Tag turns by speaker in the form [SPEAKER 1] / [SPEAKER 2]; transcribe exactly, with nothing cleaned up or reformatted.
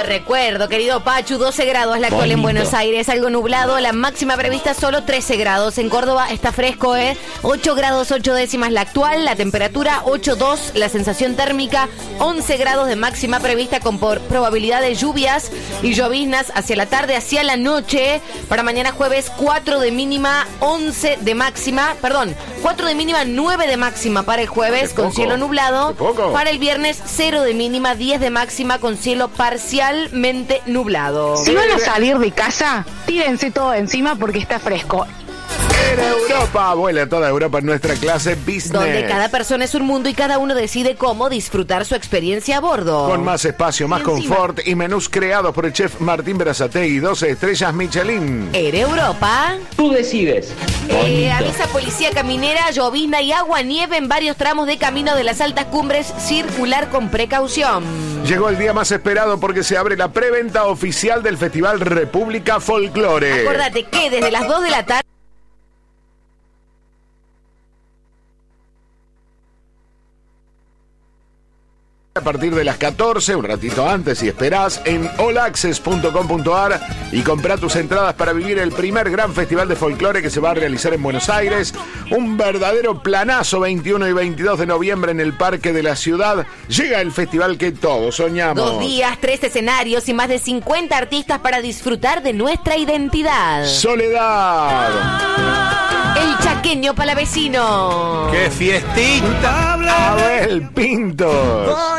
[SPEAKER 1] recuerdo, querido Pachu, doce grados la actual en Buenos Aires, algo nublado, la máxima prevista solo trece grados. En Córdoba está fresco, ¿eh? ocho grados ocho décimas la actual, la temperatura ocho coma dos, la sensación térmica once grados de máxima prevista con por probabilidad de lluvias y lloviznas hacia la tarde, hacia la noche. Para mañana jueves cuatro de mínima, once de máxima, perdón, cuatro de mínima, nueve de máxima para el jueves con cielo nublado. Para el viernes cero de mínima, diez de máxima con cielo parcialmente nublado.
[SPEAKER 2] Si van a salir de casa, tírense todo encima porque está fresco.
[SPEAKER 3] En Europa, vuela toda Europa en nuestra clase Business.
[SPEAKER 1] Donde cada persona es un mundo y cada uno decide cómo disfrutar su experiencia a bordo.
[SPEAKER 3] Con más espacio, más confort y menús creados por el chef Martín Berazategui, doce estrellas Michelin.
[SPEAKER 1] Air Europa.
[SPEAKER 4] Tú decides.
[SPEAKER 1] Eh, avisa policía caminera, llovizna y agua, nieve en varios tramos de camino de las altas cumbres, circular con precaución.
[SPEAKER 3] Llegó el día más esperado porque se abre la preventa oficial del Festival República Folklore.
[SPEAKER 1] Acuérdate que desde las dos de la tarde
[SPEAKER 3] a partir de las catorce, un ratito antes si esperás, en all access punto com punto a r y comprá tus entradas para vivir el primer gran festival de folclore que se va a realizar en Buenos Aires. Un verdadero planazo, veintiuno y veintidós de noviembre en el Parque de la Ciudad. Llega el festival que todos soñamos.
[SPEAKER 1] Dos días, tres escenarios y más de cincuenta artistas para disfrutar de nuestra identidad.
[SPEAKER 3] Soledad.
[SPEAKER 1] El chaqueño palavecino.
[SPEAKER 5] ¡Qué fiestita!
[SPEAKER 3] Abel Pintos.